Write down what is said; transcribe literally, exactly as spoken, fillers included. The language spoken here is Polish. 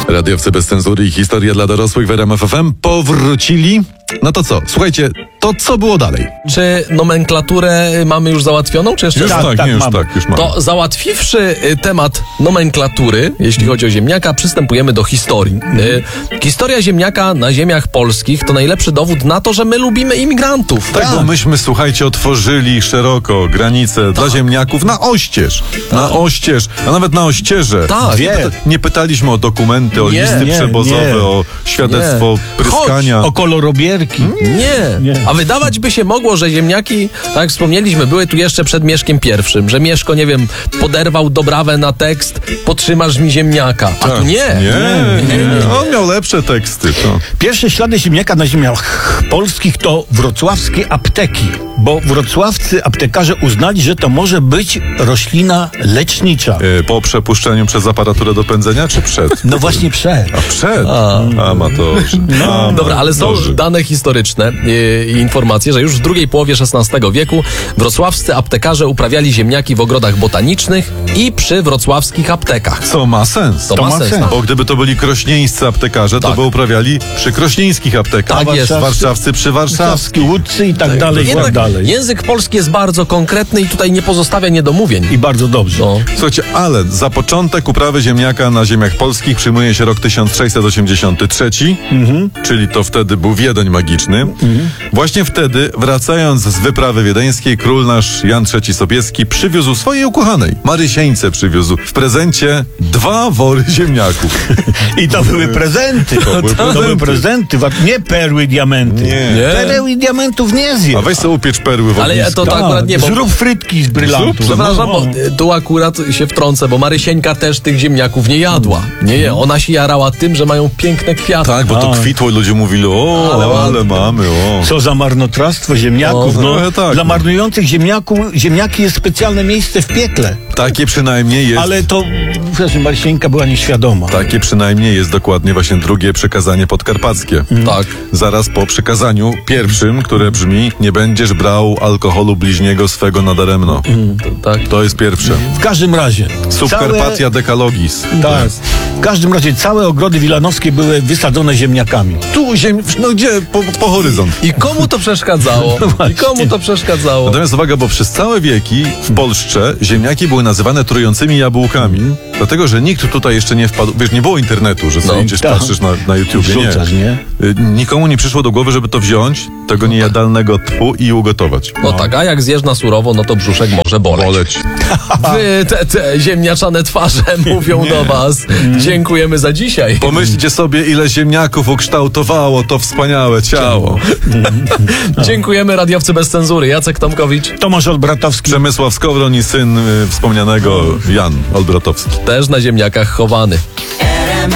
Radiowcy bez cenzury i historia dla dorosłych w R M F F M powrócili. No to co? Słuchajcie, to co było dalej? Czy nomenklaturę mamy już załatwioną, czy jeszcze Już nie? tak, tak, nie, już mamy. tak, już mamy. To załatwiwszy y, temat nomenklatury, jeśli chodzi o ziemniaka, przystępujemy do historii. Y, historia ziemniaka na ziemiach polskich to najlepszy dowód na to, że my lubimy imigrantów. Tak, bo myśmy, słuchajcie, otworzyli szeroko granice dla ziemniaków na oścież. Na oścież, a nawet na ościeże. Tak. Nie, pyta- nie pytaliśmy o dokumenty, o Nie, listy nie, przewozowe, nie. o świadectwo Nie. pryskania. O kolorobierki. Nie. Nie. A wydawać by się mogło, że ziemniaki, tak jak wspomnieliśmy, były tu jeszcze przed Mieszkiem pierwszym, że Mieszko, nie wiem, poderwał Dobrawę na tekst "Potrzymasz mi ziemniaka", a tu nie. Nie, nie, nie. On miał lepsze teksty. To. Pierwsze ślady ziemniaka na ziemiach polskich to wrocławskie apteki, bo wrocławscy aptekarze uznali, że to może być roślina lecznicza. E, Po przepuszczeniu przez aparaturę do pędzenia, czy przed? No właśnie przed. A przed? Amatorzy. No, Dobra, ale są Amatorzy. dane historyczne i, i informacje, że już w drugiej połowie szesnastego wieku wrocławscy aptekarze uprawiali ziemniaki w ogrodach botanicznych i przy wrocławskich aptekach. Co ma sens. To, ma sens. sens. Bo gdyby to byli krośnieńscy aptekarze, to Tak. by uprawiali przy krośnieńskich aptekach. Tak jest. Warszawscy przy warszawskich. Łódcy i tak dalej, i tak Jednak dalej. język polski jest bardzo konkretny i tutaj nie pozostawia niedomówień. I bardzo dobrze. No. Słuchajcie, ale za początek uprawy ziemniaka na ziemiach polskich przyjmuje się rok tysiąc sześćset osiemdziesiąty trzeci, czyli to wtedy był Wiedeń magiczny. Właśnie wtedy, wracając z wyprawy wiedeńskiej, król nasz Jan trzeci Sobieski przywiózł swojej ukochanej, Marysieńce przywiózł w prezencie dwa wory ziemniaków. I to były prezenty. To były były prezenty. prezenty, wa- nie perły, diamenty. Nie. Nie. Pereł i diamentów nie A zjem. weź sobie upiecz perły w Ale ognisku. to, to akurat nie, bo... Zrób frytki z brylantów. Przepraszam, bo y, tu akurat się wtrącę, bo Marysieńka też tych ziemniaków nie jadła. Nie, nie, ona się jarała tym, że mają piękne kwiaty. Tak, bo to A. kwitło i ludzie mówili, o, Ale ale, ładne. mamy, o. Co za marnotrawstwo ziemniaków. O, no. trochę tak, Dla no. marnujących ziemniaków, ziemniaki jest specjalne miejsce w piekle. Takie przynajmniej jest. Ale to, wiesz, Marysieńka była nieświadoma. Takie przynajmniej jest dokładnie właśnie drugie przykazanie podkarpackie. Tak. Zaraz po przykazaniu pierwszym, które brzmi: nie będziesz brał alkoholu bliźniego swego nadaremno. Tak. To jest pierwsze. W każdym razie. Subkarpatia dekalogis. Całe, tak. W każdym razie całe ogrody wilanowskie były wysadzone ziemniakami. Tu ziem... No gdzie? Po, po horyzont. I komu to przeszkadzało? I komu to przeszkadzało? Natomiast uwaga, bo przez całe wieki w Polsce ziemniaki były nazywane trującymi jabłkami. Dlatego, że nikt tutaj jeszcze nie wpadł, wiesz, nie było internetu, że sobie No, gdzieś tak. patrzysz na, na YouTubie, nie. Wrzucasz, nie? Y, Nikomu nie przyszło do głowy, żeby to wziąć, tego niejadalnego tchu i ugotować. No tak, a jak zjesz na surowo, no to brzuszek może boleć. Boleć. Wy, te, te ziemniaczane twarze mówią do was. Dziękujemy za dzisiaj. Pomyślcie sobie, ile ziemniaków ukształtowało to wspaniałe ciało. Dziękujemy radiowcy bez cenzury. Jacek Tomkowicz Tomasz Olbratowski. Przemysław Skowron i syn y, wspomnianego Jan Olbratowski. też na ziemniakach chowany.